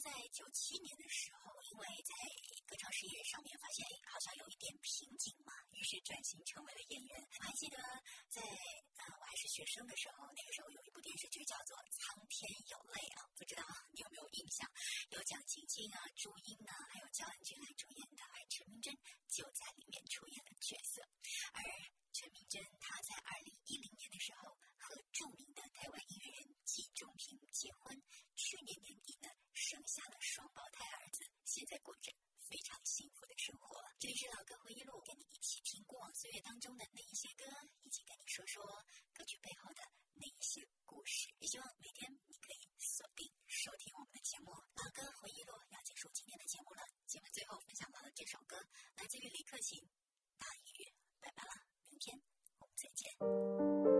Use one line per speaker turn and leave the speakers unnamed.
在97年的时候，因为在歌唱事业上面发现好像有一点瓶颈嘛，于是转型成为了演员。我还记得在我还是学生的时候，那个时候有一部电视剧叫做《苍天有泪》啊，不知道你有没有印象？有蒋勤勤啊、朱茵啊，还有焦恩俊来主演的，而陈明真就在里面出演了角色。而陈明真他在2010年的时候和著名的台湾音乐人季中平结婚，去年年底呢生下了双胞胎儿子，现在过着非常幸福的生活。这里是老歌回忆录，跟你一起听过往岁月当中的那一些歌，以及跟你说说歌曲背后的那一些故事。也希望每天你可以锁定收听我们的节目。老歌回忆录要结束今天的节目了，节目最后分享到的这首歌来自于李克勤，大雨，拜拜了。